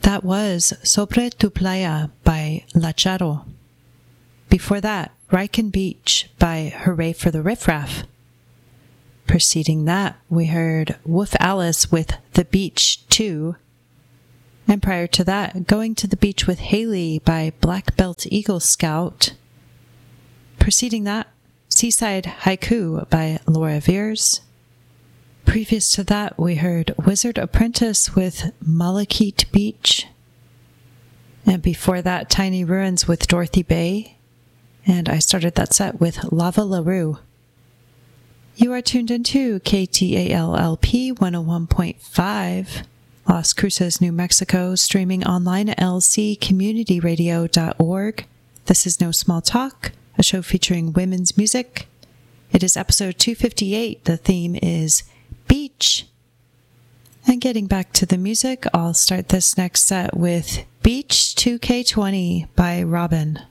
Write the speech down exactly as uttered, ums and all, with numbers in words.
That was Sobre tu Playa by La Charo. Before that, Riken Beach by Hooray for the Riff Raff. Preceding that, we heard Wolf Alice with The Beach two. And prior to that, Going to the Beach with Haley by Black Belt Eagle Scout. Preceding that, Seaside Haiku by Laura Veers. Previous to that, we heard Wizard Apprentice with Malachite Beach. And before that, Tiny Ruins with Dorothy Bay. And I started that set with Lava LaRue. You are tuned into K T A L L P one oh one point five, Las Cruces, New Mexico, streaming online at L C community radio dot org. This is No Small Talk, a show featuring women's music. It is episode two fifty-eight. The theme is Beach. And getting back to the music, I'll start this next set with Beach two K twenty by Robin.